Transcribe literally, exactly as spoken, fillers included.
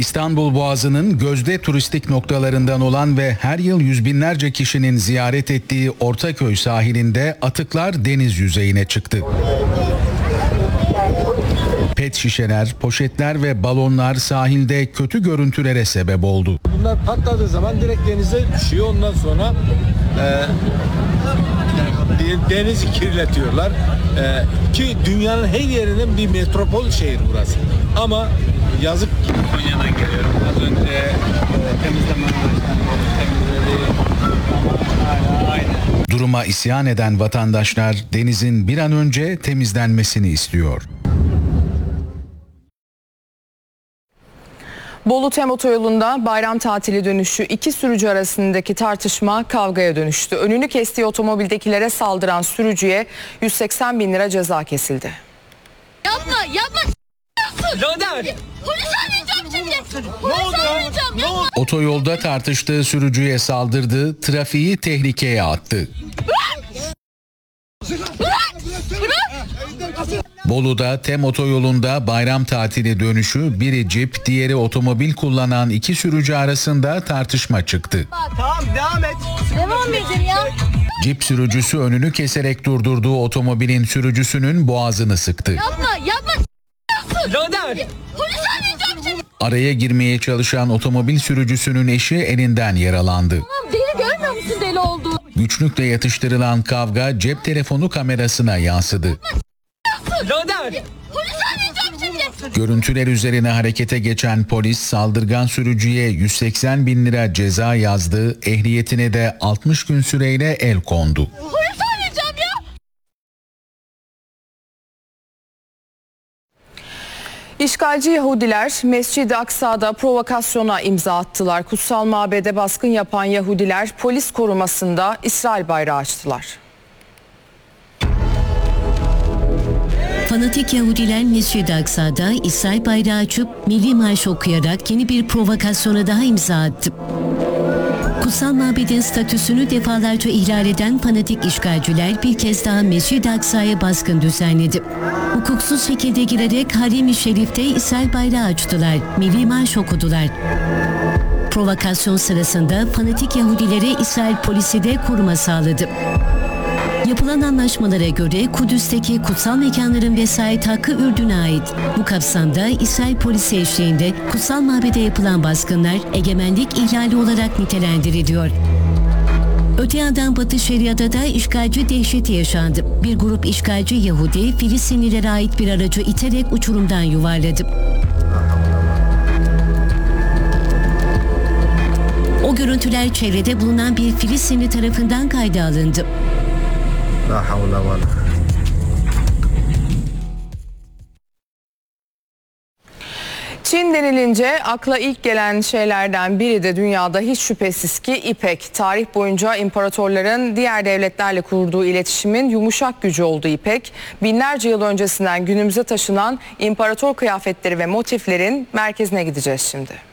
İstanbul Boğazı'nın gözde turistik noktalarından olan ve her yıl yüz binlerce kişinin ziyaret ettiği Ortaköy sahilinde atıklar deniz yüzeyine çıktı. Pet şişeler, poşetler ve balonlar sahilde kötü görüntülere sebep oldu. Bunlar patladığı zaman direkt denize düşüyor. Ondan sonra e, denizi kirletiyorlar. E, ki dünyanın her yerinin bir metropol şehir burası. Ama yazık. Konya'dan geliyorum. Az önce e, temizleme temizledi ama hala aynı. Duruma isyan eden vatandaşlar denizin bir an önce temizlenmesini istiyor. Bolu Tem Otoyolu'nda bayram tatili dönüşü iki sürücü arasındaki tartışma kavgaya dönüştü. Önünü kestiği otomobildekilere saldıran sürücüye yüz seksen bin lira ceza kesildi. Yapma, yapma. Gönder. Polis arayacağım şimdi. Polis arayacağım. Yapma. Otoyolda tartıştığı sürücüye saldırdı, trafiği tehlikeye attı. Bolu'da Tem Otoyolu'nda bayram tatili dönüşü biri cip, diğeri otomobil kullanan iki sürücü arasında tartışma çıktı. Tamam, devam et. Devam edin ya. Cip sürücüsü önünü keserek durdurduğu otomobilin sürücüsünün boğazını sıktı. Yapma, yapma. Gönder. Polis arayacağım şimdi. Araya girmeye çalışan otomobil sürücüsünün eşi elinden yaralandı. Tamam, deli görmüyor musun deli olduğunu? Güçlükle yatıştırılan kavga cep telefonu kamerasına yansıdı. Gönder. Polis arayacağım şimdi. Görüntüler üzerine harekete geçen polis saldırgan sürücüye yüz seksen bin lira ceza yazdı, ehliyetine de altmış gün süreyle el kondu. Polis arayacağım ya. İşgalci Yahudiler Mescid-i Aksa'da provokasyona imza attılar. Kutsal mabede baskın yapan Yahudiler polis korumasında İsrail bayrağı açtılar. Fanatik Yahudiler Mescid-i Aksa'da İsrail bayrağı açıp milli marş okuyarak yeni bir provokasyona daha imza attı. Kutsal mabedin statüsünü defalarca ihlal eden fanatik işgalciler bir kez daha Mescid-i Aksa'ya baskın düzenledi. Hukuksuz şekilde girerek Harem-i Şerif'te İsrail bayrağı açtılar, milli marş okudular. Provokasyon sırasında fanatik Yahudilere İsrail polisi de koruma sağladı. Yapılan anlaşmalara göre Kudüs'teki kutsal mekanların vesayet hakkı Ürdün'e ait. Bu kapsamda İsrail polisi eşliğinde kutsal mabede yapılan baskınlar egemenlik ihlali olarak nitelendiriliyor. Öte yandan Batı Şeria'da da işgalci dehşeti yaşandı. Bir grup işgalci Yahudi Filistinlilere ait bir aracı iterek uçurumdan yuvarladı. O görüntüler çevrede bulunan bir Filistinli tarafından kayda alındı. Çin denilince akla ilk gelen şeylerden biri de dünyada hiç şüphesiz ki İpek. Tarih boyunca imparatorların diğer devletlerle kurduğu iletişimin yumuşak gücü olduğu İpek, binlerce yıl öncesinden günümüze taşınan imparator kıyafetleri ve motiflerin merkezine gideceğiz şimdi.